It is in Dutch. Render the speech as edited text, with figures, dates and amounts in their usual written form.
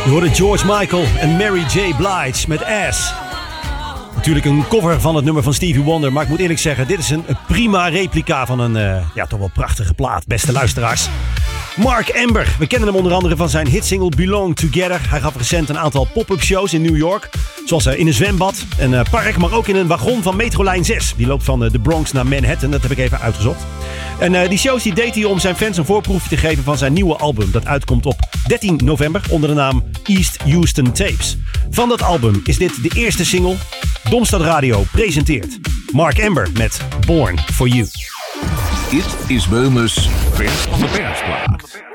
Je hoorde George Michael en Mary J. Blige met Ass. Natuurlijk een cover van het nummer van Stevie Wonder. Maar ik moet eerlijk zeggen, dit is een prima replica van een toch wel prachtige plaat. Beste luisteraars. Mark Amber. We kennen hem onder andere van zijn hitsingle Belong Together. Hij gaf recent een aantal pop-up shows in New York. Zoals in een zwembad, een park, maar ook in een wagon van Metrolijn 6. Die loopt van de Bronx naar Manhattan. Dat heb ik even uitgezocht. En die shows die deed hij om zijn fans een voorproefje te geven van zijn nieuwe album. Dat uitkomt op 13 november onder de naam East Houston Tapes. Van dat album is dit de eerste single. Domstad Radio presenteert Mark Amber met Born For You. Dit is Beumes Vers van de Persplaat.